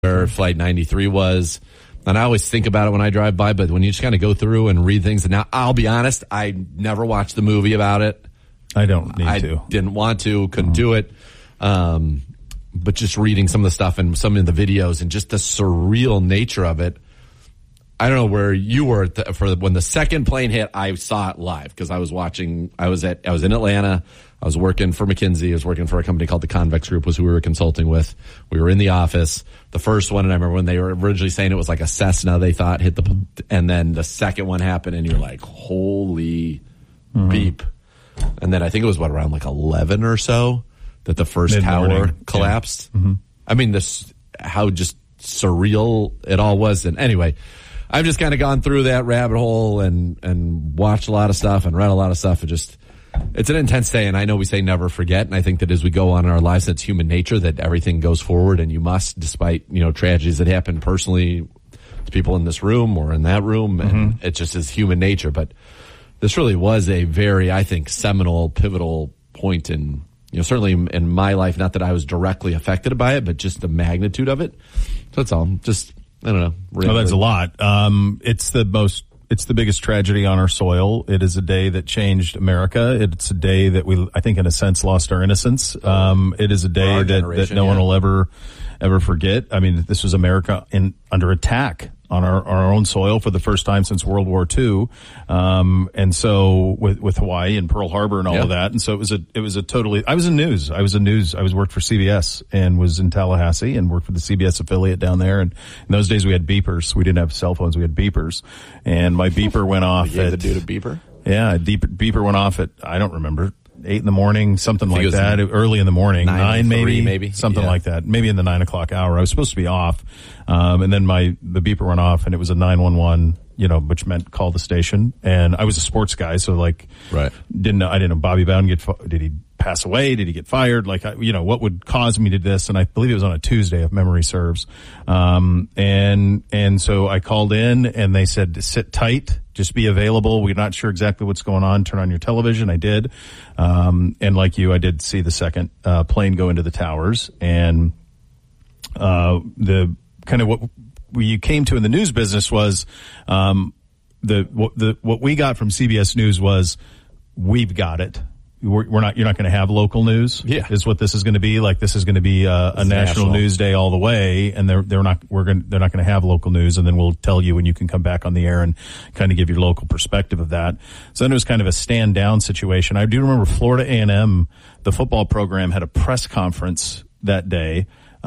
where Flight 93 was. And I always think about it when I drive by, but when you just kind of go through and read things, and now I'll be honest, I never watched the movie about it. I don't need to. I didn't want to, couldn't do it. But just reading some of the stuff and some of the videos and just the surreal nature of it. I don't know where you were for when the second plane hit. I saw it live because I was watching. I was in Atlanta. I was working for McKinsey. I was working for a company called the Convex Group, was who we were consulting with. We were in the office. The first one, and I remember when they were originally saying it was like a Cessna, they thought hit and then the second one happened, and you're like, holy beep. And then I think it was around like 11 or so that the first tower collapsed. Yeah. Mm-hmm. I mean, how just surreal it all was. And anyway, I've just kind of gone through that rabbit hole and watched a lot of stuff and read a lot of stuff. It's an intense day, and I know we say never forget, and I think that as we go on in our lives, it's human nature that everything goes forward, and you must, despite, tragedies that happen personally to people in this room or in that room, and it just is human nature. But this really was a very, I think, seminal, pivotal point in, certainly in my life, not that I was directly affected by it, but just the magnitude of it. So that's all. Just, I don't know. Really, that's a lot. It's the biggest tragedy on our soil. It is a day that changed America. It's a day that we, I think, in a sense, lost our innocence. It is a day that no one will ever forget. I mean, this was America under attack on our own soil for the first time since World War II. And so with Hawaii and Pearl Harbor and all of that. And so it was a totally, I was in news. I worked for CBS and was in Tallahassee and worked for the CBS affiliate down there. And in those days we had beepers. We didn't have cell phones. We had beepers. And my beeper went off you gave the dude a beeper? Yeah, beeper went off at, I don't remember, 8 in the morning, something like that, early in the morning, 9 maybe, something like that, maybe in the 9 o'clock hour. I was supposed to be off, and then the beeper went off, and it was a 911, which meant call the station. And I was a sports guy, so I didn't know Bobby Bowden did he pass away? Did he get fired? What would cause me to this? And I believe it was on a Tuesday, if memory serves. And so I called in, and they said, sit tight. Just be available. We're not sure exactly what's going on. Turn on your television. I did. And like you, I did see the second plane go into the towers. And the kind of what you came to in the news business was what we got from CBS News was, we've got it. You're not going to have local news. Yeah. Is what this is going to be. Like, this is going to be a national news day all the way, and they're not going to have local news, and then we'll tell you when you can come back on the air and kind of give your local perspective of that. So then it was kind of a stand down situation. I do remember Florida A&M, the football program, had a press conference that day.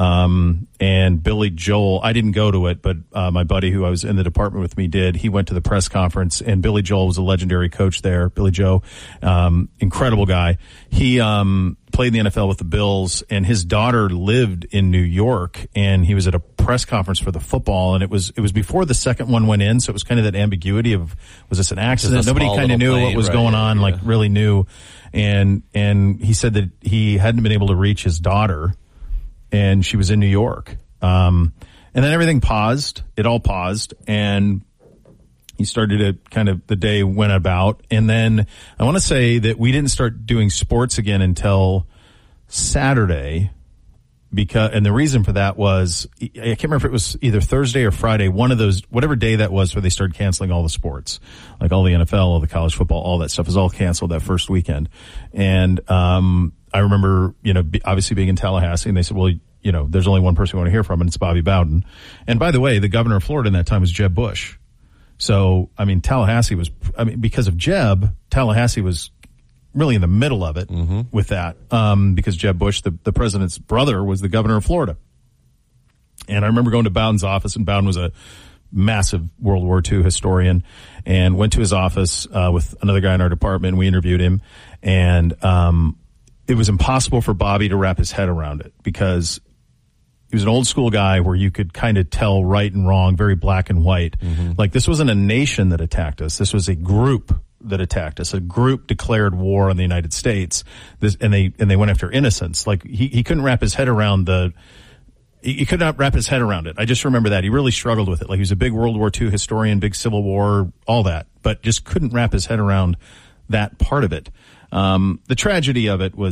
And Billy Joel, I didn't go to it, but my buddy who I was in the department with me did. He went to the press conference, and Billy Joel was a legendary coach there. Billy Joe, incredible guy. He played in the NFL with the Bills, and his daughter lived in New York, and he was at a press conference for the football, and it was before the second one went in, so it was kind of that ambiguity of, was this an accident? Nobody kind of knew what was going on, really knew. And he said that he hadn't been able to reach his daughter, and she was in New York. And then everything paused. It all paused. And he started to kind of, the day went about. And then I want to say that we didn't start doing sports again until Saturday. And the reason for that was, I can't remember if it was either Thursday or Friday, one of those, whatever day that was, where they started canceling all the sports, like all the NFL, all the college football, all that stuff was all canceled that first weekend. And, I remember, obviously being in Tallahassee, and they said, well, there's only one person we want to hear from, and it's Bobby Bowden. And by the way, the governor of Florida in that time was Jeb Bush. So, Tallahassee was, because of Jeb, Tallahassee was really in the middle of it with that, because Jeb Bush, the president's brother, was the governor of Florida. And I remember going to Bowden's office, and Bowden was a massive World War II historian, and went to his office with another guy in our department. We interviewed him, and it was impossible for Bobby to wrap his head around it, because he was an old school guy where you could kind of tell right and wrong, very black and white. Like, this wasn't a nation that attacked us. This was a group that attacked us. A group declared war on the United States, and they went after innocents. Like, he couldn't wrap his head around he could not wrap his head around it. I just remember that. He really struggled with it. Like, he was a big World War II historian, big Civil War, all that, but just couldn't wrap his head around that part of it. The tragedy of it was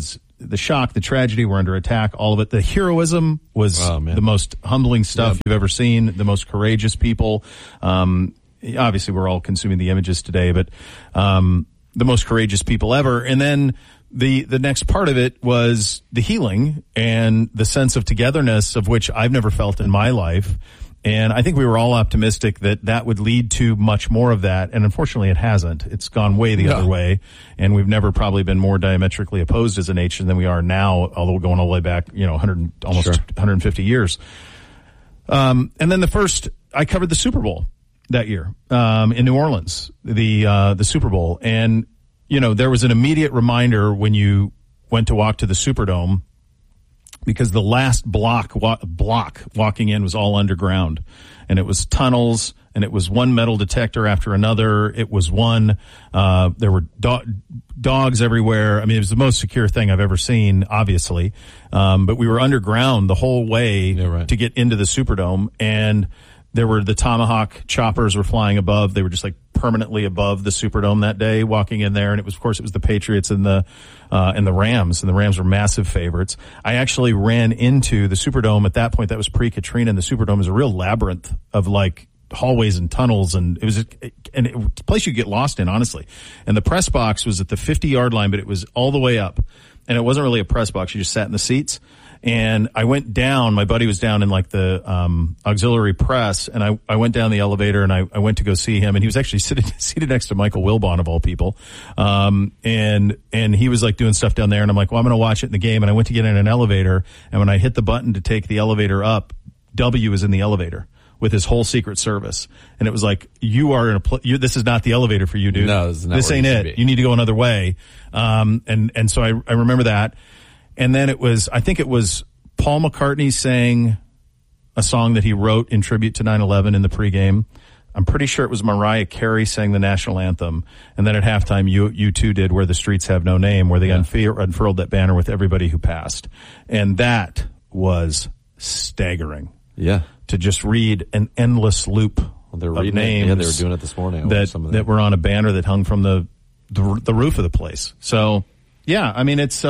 the shock, the tragedy, we're under attack, all of it. The heroism was the most humbling stuff you've ever seen, the most courageous people. Obviously, we're all consuming the images today, but the most courageous people ever. And then the next part of it was the healing and the sense of togetherness of which I've never felt in my life. And I think we were all optimistic that that would lead to much more of that. And unfortunately, it hasn't. It's gone way the other way. And we've never probably been more diametrically opposed as a nation than we are now, although going all the way back, 150 years. And then I covered the Super Bowl that year, in New Orleans, the Super Bowl. And, there was an immediate reminder when you went to walk to the Superdome, because the last block walking in was all underground, and it was tunnels, and it was one metal detector after another. It was there were dogs everywhere. I mean, it was the most secure thing I've ever seen, obviously. But we were underground the whole way to get into the Superdome, and there were the Tomahawk choppers were flying above. They were just like permanently above the Superdome that day, walking in there. And it was the Patriots and the Rams, and the Rams were massive favorites. I actually ran into the Superdome at that point. That was pre-Katrina, and the Superdome is a real labyrinth of like hallways and tunnels, and it was a place you get lost in, honestly. And the press box was at the 50-yard line, but it was all the way up, and it wasn't really a press box. You just sat in the seats. And I went down, my buddy was down in like the auxiliary press, and I went down the elevator, and I went to go see him, and he was actually seated next to Michael Wilbon, of all people. And he was like doing stuff down there, and I'm like, well, I'm going to watch it in the game. And I went to get in an elevator, and when I hit the button to take the elevator up, W was in the elevator with his whole Secret Service. And it was like, you are this is not the elevator for you, dude. No, this ain't it. You need to go another way. And so I remember that. And then I think it was Paul McCartney sang a song that he wrote in tribute to 9/11 in the pregame. I'm pretty sure it was Mariah Carey sang the national anthem. And then at halftime, U2 did Where the Streets Have No Name, where they unfurled that banner with everybody who passed. And that was staggering. Yeah. To just read an endless loop of names. Yeah, they were doing it this morning. That were on a banner that hung from the roof of the place. So, yeah, I mean, it's...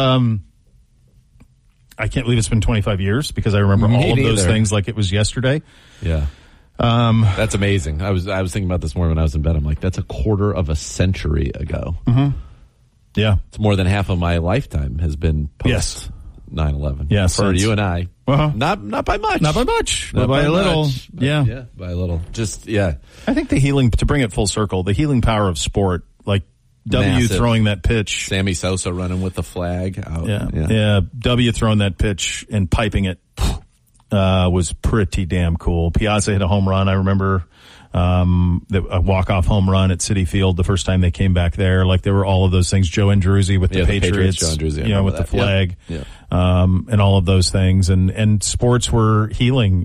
I can't believe it's been 25 years, because I remember all of those things like it was yesterday. Yeah. That's amazing. I was thinking about this morning when I was in bed. I'm like, that's a quarter of a century ago. Mm-hmm. Yeah. It's more than half of my lifetime has been post 9/11. Yes. For you and I. Uh-huh. Not by much. Not by much. But by a little. Yeah. Yeah, by a little. Just, yeah. I think the healing, to bring it full circle, the healing power of sport, like W throwing that pitch. Sammy Sosa running with the flag out. Yeah. W throwing that pitch and piping it was pretty damn cool. Piazza hit a home run. I remember a walk-off home run at Citi Field the first time they came back there. Like, there were all of those things. Joe Andruzzi with the Patriots, Joe Andruzzi, with that. the flag, yeah. And all of those things. And sports were healing,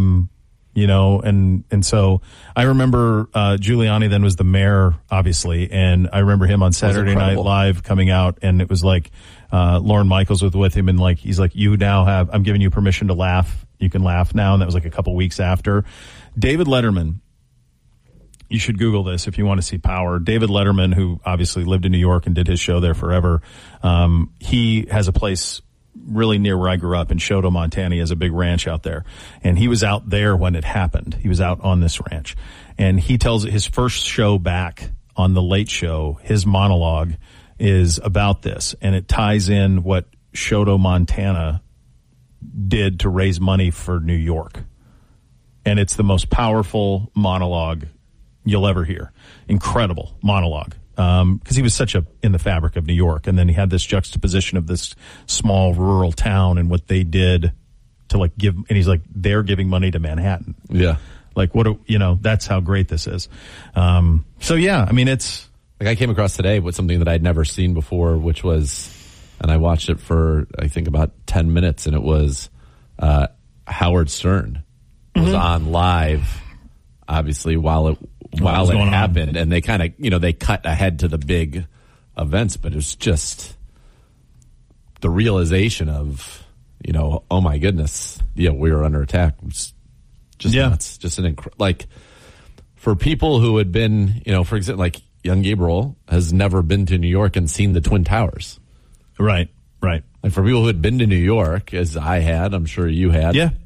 and so I remember Giuliani then was the mayor, obviously, and I remember him on Saturday Night Live coming out, and it was like Lorne Michaels was with him, and like he's like, I'm giving you permission to laugh. You can laugh now, and that was like a couple weeks after. David Letterman, you should Google this if you want to see power. David Letterman, who obviously lived in New York and did his show there forever, he has a place really near where I grew up in Choteau, Montana. He has a big ranch out there. And he was out there when it happened. He was out on this ranch. And he tells his first show back on The Late Show, his monologue is about this. And it ties in what Choteau, Montana did to raise money for New York. And it's the most powerful monologue you'll ever hear. Incredible monologue. Because he was such in the fabric of New York, and then he had this juxtaposition of this small rural town and what they did to give, and he's like, they're giving money to Manhattan. Yeah. Like, that's how great this is. So yeah, I mean, it's like, I came across today with something that I'd never seen before, which was, and I watched it for, I think, about 10 minutes, and it was, Howard Stern was on live, obviously, while it happened, and they kind of, they cut ahead to the big events, but it was just the realization of, oh my goodness, we were under attack. It was just nuts. Just for people who had been, for example, like young Gabriel has never been to New York and seen the Twin Towers. Right. Like for people who had been to New York, as I had, I'm sure you had. Yeah.